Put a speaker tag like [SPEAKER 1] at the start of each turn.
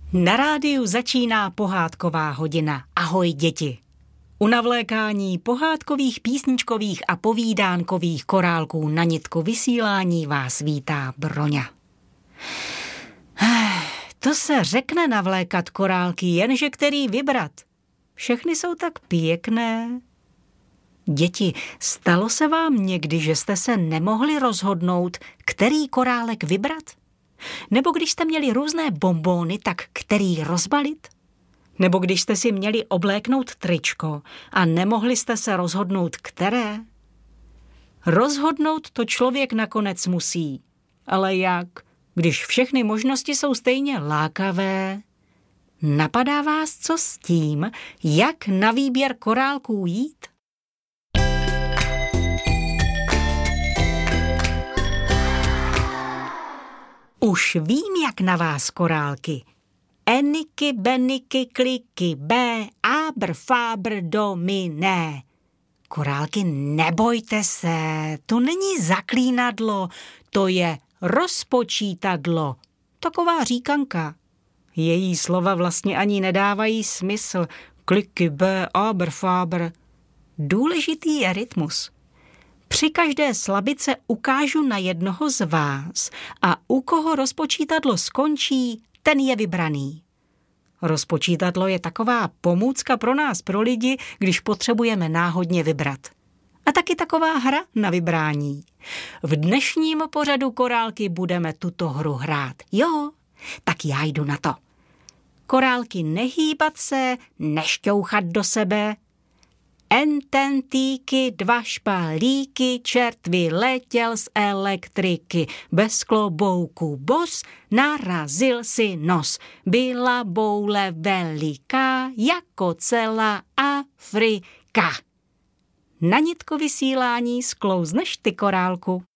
[SPEAKER 1] Na rádiu začíná pohádková hodina. Ahoj děti. U navlékání pohádkových, písničkových a povídánkových korálků na nitku vysílání vás vítá Broňa. To se řekne navlékat korálky, jenže který vybrat. Všechny jsou tak pěkné. Děti, stalo se vám někdy, že jste se nemohli rozhodnout, který korálek vybrat? Nebo když jste měli různé bonbóny, tak který rozbalit? Nebo když jste si měli obléknout tričko a nemohli jste se rozhodnout, které? Rozhodnout to člověk nakonec musí. Ale jak, když všechny možnosti jsou stejně lákavé? Napadá vás co s tím, jak na výběr korálků jít? Už vím, jak na vás korálky. Eniky, beniky, kliky, bé, ábr, fábr, dominé. Korálky, nebojte se, to není zaklínadlo, to je rozpočítadlo. Taková říkanka. Její slova vlastně ani nedávají smysl. Kliky, bé, ábr, fábr. Důležitý je rytmus. Při každé slabice ukážu na jednoho z vás a u koho rozpočítadlo skončí, ten je vybraný. Rozpočítadlo je taková pomůcka pro nás, pro lidi, když potřebujeme náhodně vybrat. A taky taková hra na vybrání. V dnešním pořadu korálky budeme tuto hru hrát. Jo, tak já jdu na to. Korálky, nehýbat se, nešťouchat do sebe. Ententíky, dva špalíky, čert vyletěl z elektriky. Bez klobouku bos, narazil si nos. Byla boule veliká, jako celá Afrika. Na nitku vysílání sklouzneš ty, korálku.